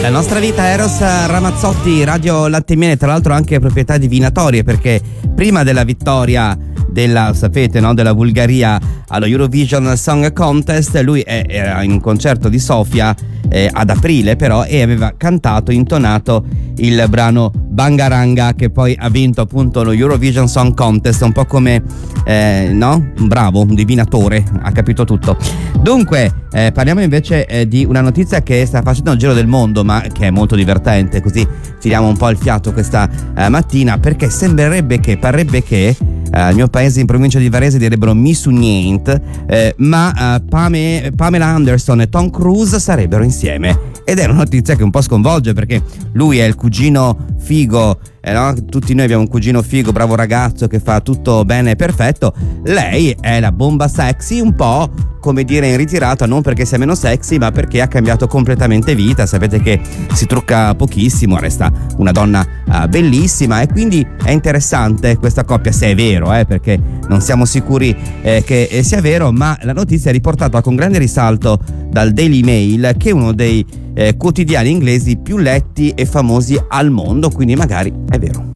La nostra vita, Eros Ramazzotti, Radio Latte e Miele, tra l'altro anche proprietà di Vinatorie, perché prima della vittoria della, sapete, no, della Bulgaria allo Eurovision Song Contest, lui era in un concerto di Sofia ad aprile però, e aveva cantato, intonato il brano Bangaranga, che poi ha vinto appunto lo Eurovision Song Contest, un po' come no? Bravo, un divinatore, ha capito tutto. Dunque parliamo invece di una notizia che sta facendo il giro del mondo, ma che è molto divertente, così tiriamo un po' il fiato questa mattina, perché parrebbe che al mio paese, in provincia di Varese, direbbero mi su niente, ma Pamela Anderson e Tom Cruise sarebbero insieme, ed è una notizia che un po' sconvolge, perché lui è il cugino figo, no? Tutti noi abbiamo un cugino figo, bravo ragazzo che fa tutto bene e perfetto. Lei è la bomba sexy, un po' come dire in ritirata, non perché sia meno sexy, ma perché ha cambiato completamente vita. Sapete che si trucca pochissimo, resta una donna bellissima, e quindi è interessante questa coppia, se è vero, perché non siamo sicuri che sia vero, ma la notizia è riportata con grande risalto dal Daily Mail, che è uno dei quotidiani inglesi più letti e famosi al mondo, quindi magari è vero.